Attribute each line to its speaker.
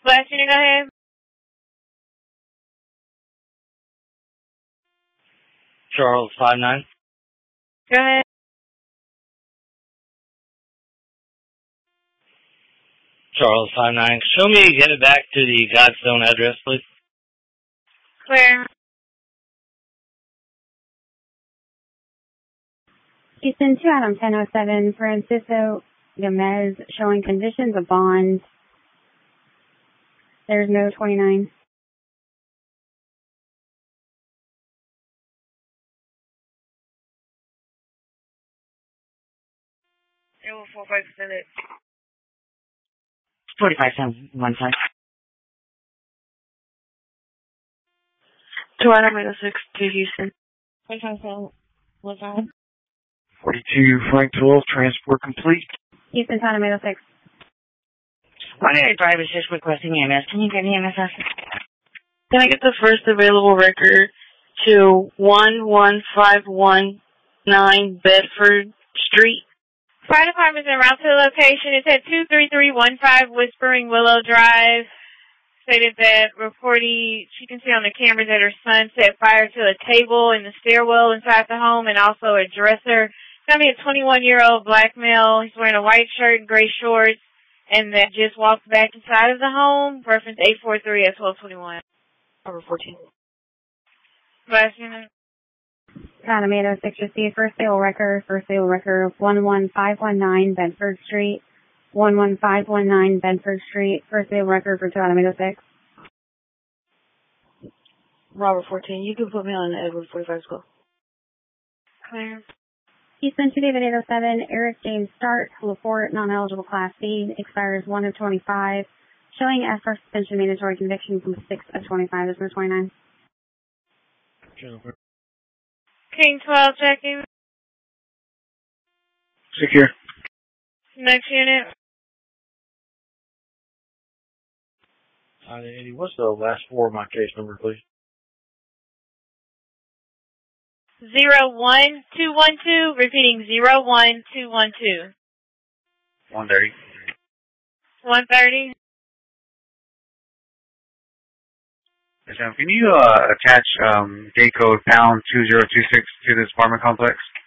Speaker 1: Last unit, go ahead.
Speaker 2: Charles 59.
Speaker 1: Go ahead.
Speaker 2: Charles 59. Show me get it back to the Godstone address, please.
Speaker 1: Clear.
Speaker 3: Houston 2 Adam 1007, Francisco Gomez showing conditions of bond. There's no 29.
Speaker 1: It will 45% it.
Speaker 4: 45-7-1-5.
Speaker 1: 2 Adam 806 to Houston.
Speaker 3: 45-7-1-5.
Speaker 5: 42 Frank 12, transport complete.
Speaker 3: Houston 2 Adam 806.
Speaker 4: 185 is just requesting EMS. Can you get EMS?
Speaker 1: Can I get the first available record to 11519 Bedford Street? Fire department's en route to the location. It's at 23315 Whispering Willow Drive. Stated that reportee, she can see on the cameras that her son set fire to a table in the stairwell inside the home and also a dresser. It's going to be a 21-year-old black male. He's wearing a white shirt and gray shorts and that just walked back inside of the home. Reference 843 at 1221.
Speaker 4: Over 14.
Speaker 1: Last unit.
Speaker 3: Adam 806 received first sale record of 11519 Bedford Street. 11519 Bedford Street. First sale record for 2 Adam 806.
Speaker 4: Robert 14. You can put me on Edward 45 as well.
Speaker 1: Clear.
Speaker 3: Houston 2 David 807, Eric James Stark, LaForte, non-eligible Class B, expires 1 of 25. Showing as for suspension mandatory conviction from 6 of 25. There's no 29.
Speaker 1: King 12 checking.
Speaker 5: Secure.
Speaker 1: Next unit.
Speaker 5: 980. What's the last four of my case number, please?
Speaker 1: 01212. Repeating 01212.
Speaker 5: 130.
Speaker 1: 130.
Speaker 5: Yes, ma'am. Can you attach gate code pound 2026 to this apartment complex?